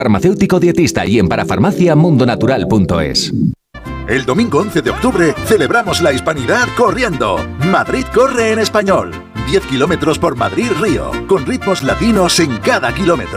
farmacéutico dietista y en parafarmaciamundonatural.es. El domingo 11 de octubre celebramos la hispanidad corriendo. Madrid corre en español. 10 kilómetros por Madrid-Río, con ritmos latinos en cada kilómetro.